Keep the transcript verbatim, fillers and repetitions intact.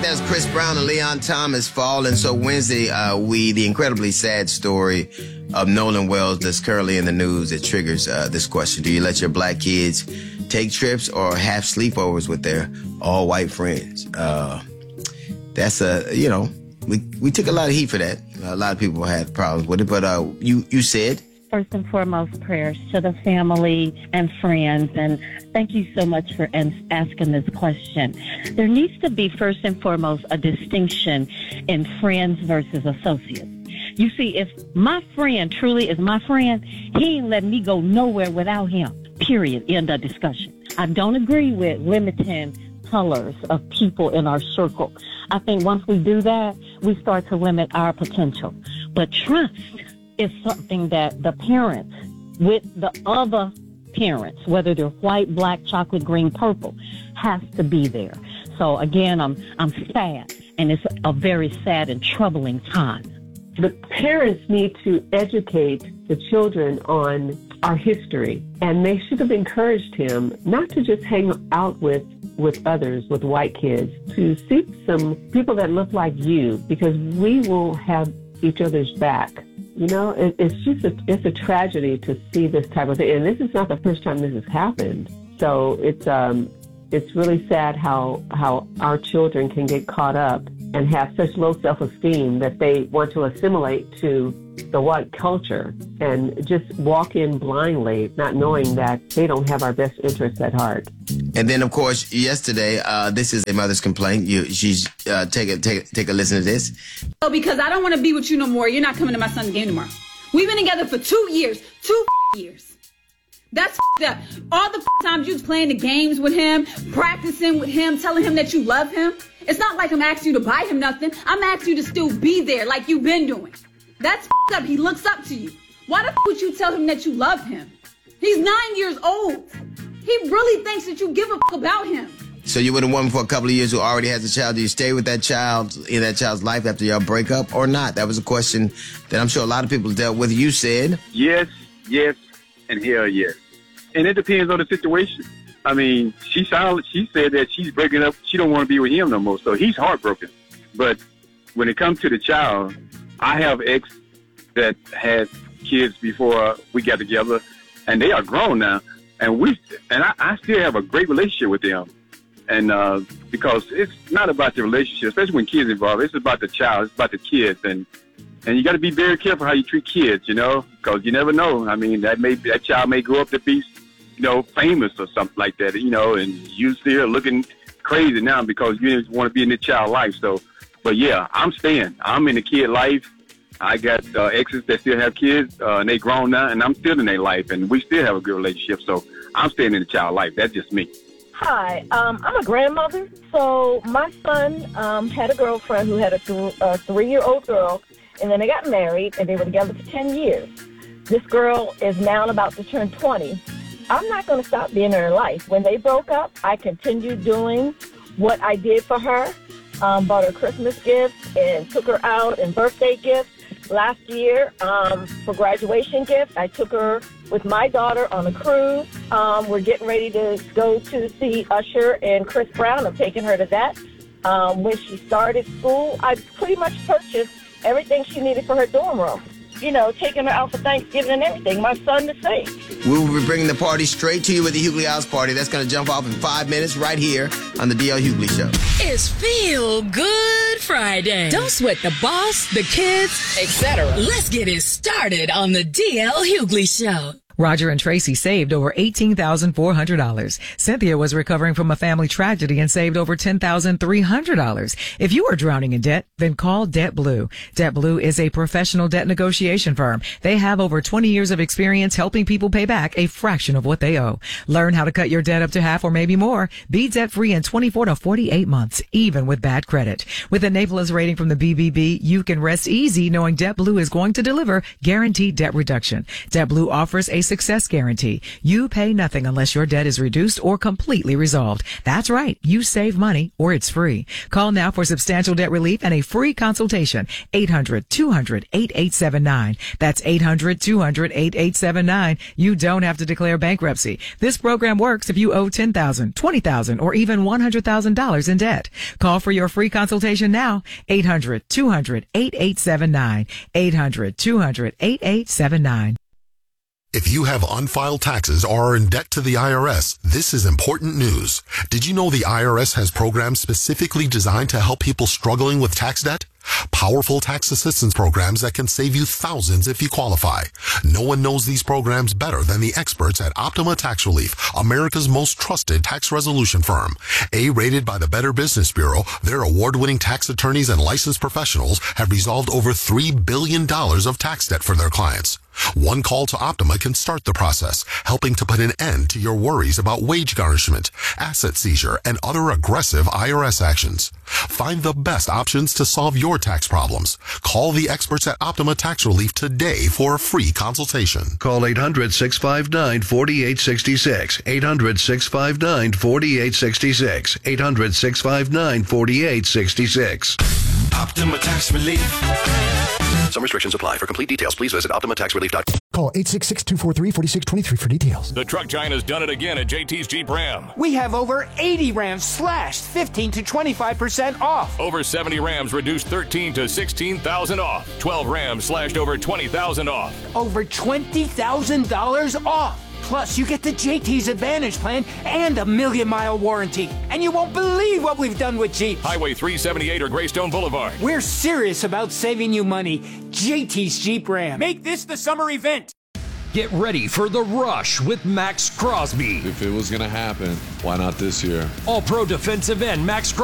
as Chris Brown and Leon Thomas fall. And so Wednesday, uh, we, the incredibly sad story of Nolan Wells that's currently in the news that triggers uh, this question. Do you let your black kids take trips or have sleepovers with their all-white friends? Uh, that's a, you know, we, we took a lot of heat for that. A lot of people had problems with it, but uh, you, you said... First and foremost, prayers to the family and friends. And thank you so much for asking this question. There needs to be, first and foremost, a distinction in friends versus associates. You see, if my friend truly is my friend, he ain't letting me go nowhere without him, period, end of discussion. I don't agree with limiting colors of people in our circle. I think once we do that, we start to limit our potential. But trust is something that the parents with the other parents, whether they're white, black, chocolate, green, purple, has to be there. So again, I'm I'm sad, and it's a very sad and troubling time. The parents need to educate the children on our history, and they should have encouraged him not to just hang out with with others, with white kids, to seek some people that look like you, because we will have each other's back. You know, it, it's just a, it's a tragedy to see this type of thing. And this is not the first time this has happened. So it's um it's really sad how how our children can get caught up and have such low self-esteem that they want to assimilate to the white culture and just walk in blindly, not knowing that they don't have our best interests at heart. And then, of course, yesterday, uh, this is a mother's complaint. You, she's uh, take a take take a listen to this. Oh, because I don't want to be with you no more. You're not coming to my son's game tomorrow. We've been together for two years, two years. That's up. All the times you was playing the games with him, practicing with him, telling him that you love him. It's not like I'm asking you to buy him nothing. I'm asking you to still be there like you've been doing. That's up. He looks up to you. Why the f would you tell him that you love him? He's nine years old. He really thinks that you give a f about him. So you with a woman for a couple of years who already has a child. Do you stay with that child in that child's life after y'all break up or not? That was a question that I'm sure a lot of people dealt with. You said yes, yes, and hell yes. And it depends on the situation. I mean, she sounded, she said that she's breaking up. She don't want to be with him no more. So he's heartbroken. But when it comes to the child, I have ex that had kids before we got together, and they are grown now. And we and I, I still have a great relationship with them. And uh, because it's not about the relationship, especially when kids involved. It's about the child. It's about the kids. And and you got to be very careful how you treat kids, you know, because you never know. I mean, that may that child may grow up to be, you know, famous or something like that, you know, and you still looking crazy now because you didn't want to be in the child life. So, but yeah, I'm staying. I'm in the kid life. I got uh, exes that still have kids, uh, and they grown now, and I'm still in their life, and we still have a good relationship. So I'm staying in the child life. That's just me. Hi, um, I'm a grandmother. So my son um, had a girlfriend who had a, th- a three-year-old girl, and then they got married, and they were together for ten years. This girl is now about to turn twenty. I'm not going to stop being in her life. When they broke up, I continued doing what I did for her, um, bought her Christmas gifts and took her out and birthday gifts. Last year, um, for graduation gifts, I took her with my daughter on a cruise. Um, we're getting ready to go to see Usher and Chris Brown. I'm taking her to that. Um, when she started school, I pretty much purchased everything she needed for her dorm room. You know, taking her out for Thanksgiving and everything. My son the same. We will be bringing the party straight to you with the Hughley House Party. That's going to jump off in five minutes right here on the D L Hughley Show. It's Feel Good Friday. Don't sweat the boss, the kids, et cetera. Let's get it started on the D L Hughley Show. Roger and Tracy saved over eighteen thousand four hundred dollars. Cynthia was recovering from a family tragedy and saved over ten thousand three hundred dollars. If you are drowning in debt, then call DebtBlue. DebtBlue is a professional debt negotiation firm. They have over twenty years of experience helping people pay back a fraction of what they owe. Learn how to cut your debt up to half or maybe more. Be debt-free in twenty-four to forty-eight months, even with bad credit. With a NAPLES rating from the B B B, you can rest easy knowing DebtBlue is going to deliver guaranteed debt reduction. DebtBlue offers a success guarantee. You pay nothing unless your debt is reduced or completely resolved. That's right. You save money or it's free. Call now for substantial debt relief and a free consultation. eight hundred, two hundred, eighty-eight seventy-nine. That's eight hundred, two hundred, eighty-eight seventy-nine. You don't have to declare bankruptcy. This program works if you owe ten thousand dollars, twenty thousand dollars, or even one hundred thousand dollars in debt. Call for your free consultation now. eight hundred, two hundred, eighty-eight seventy-nine. eight hundred, two hundred, eighty-eight seventy-nine. If you have unfiled taxes or are in debt to the I R S, this is important news. Did you know the I R S has programs specifically designed to help people struggling with tax debt? Powerful tax assistance programs that can save you thousands if you qualify. No one knows these programs better than the experts at Optima Tax Relief, America's most trusted tax resolution firm. A-rated by the Better Business Bureau, their award-winning tax attorneys and licensed professionals have resolved over three billion dollars of tax debt for their clients. One call to Optima can start the process, helping to put an end to your worries about wage garnishment, asset seizure, and other aggressive I R S actions. Find the best options to solve your tax problems. Call the experts at Optima Tax Relief today for a free consultation. Call eight hundred, six five nine, four eight six six. eight hundred, six five nine, four eight six six. eight hundred, six five nine, four eight six six. Optima Tax Relief. Some restrictions apply. For complete details, please visit optima tax relief dot com. Call eight six six, two four three, four six two three for details. The truck giant has done it again at J T's Jeep Ram. We have over eighty Rams slashed fifteen to twenty-five percent off. Over seventy Rams reduced thirteen to sixteen thousand off. twelve Rams slashed over twenty thousand off. Over twenty thousand dollars off. Plus, you get the J T's Advantage Plan and a million-mile warranty. And you won't believe what we've done with Jeep. Highway three seventy-eight or Greystone Boulevard. We're serious about saving you money. J T's Jeep Ram. Make this the summer event. Get ready for the rush with Max Crosby. If it was going to happen, why not this year? All-Pro defensive end Max Crosby.